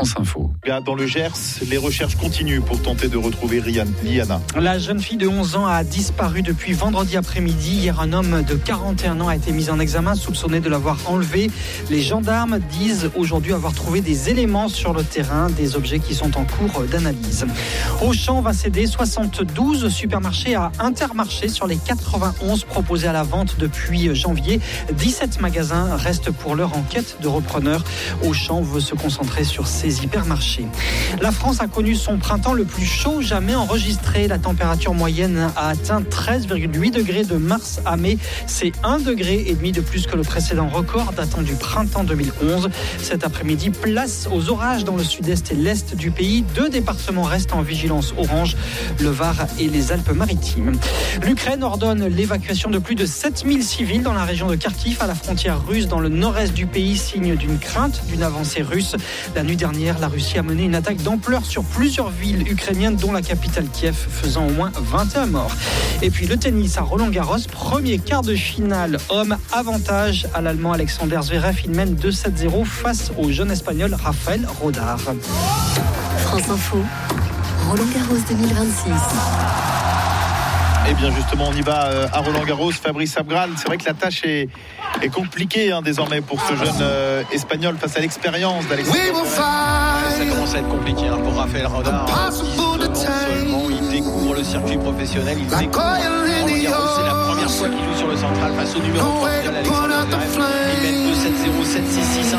France Info. Dans le Gers, les recherches continuent pour tenter de retrouver Liana. La jeune fille de 11 ans a disparu depuis vendredi après-midi. Hier, un homme de 41 ans a été mis en examen, soupçonné de l'avoir enlevée. Les gendarmes disent aujourd'hui avoir trouvé des éléments sur le terrain, des objets qui sont en cours d'analyse. Auchan va céder 72 supermarchés à Intermarché sur les 91 proposés à la vente depuis janvier. 17 magasins restent pour l'heure en quête de repreneurs. Auchan veut se concentrer sur ses hypermarchés. La France a connu son printemps le plus chaud jamais enregistré. La température moyenne a atteint 13,8 degrés de mars à mai. C'est 1,5 degré de plus que le précédent record datant du printemps 2011. Cet après-midi, place aux orages dans le sud-est et l'est du pays. 2 départements restent en vigilance orange, le Var et les Alpes-Maritimes. L'Ukraine ordonne l'évacuation de plus de 7000 civils dans la région de Kharkiv, à la frontière russe dans le nord-est du pays, signe d'une crainte d'une avancée russe. La nuit dernière, la Russie a mené une attaque d'ampleur sur plusieurs villes ukrainiennes, dont la capitale Kiev, faisant au moins 21 morts. Et puis le tennis à Roland-Garros, premier quart de finale homme, avantage à l'Allemand Alexander Zverev. Il mène 2-7-0 face au jeune Espagnol Rafael Rodar. France Info, Roland-Garros 2026. Eh bien justement, on y va à Roland-Garros. Fabrice Abgral, c'est vrai que la tâche est compliquée désormais pour ce jeune Espagnol face à l'expérience d'Alexander. Ça commence à être compliqué pour Rafael Rodar. 19 ans seulement, il découvre le circuit professionnel, il découvre Roland-Garros. C'est la première fois qu'il joue sur le central face au numéro 3 mondial Alexander Zverev. Il mène 2-7-0, 7-6, 6-1.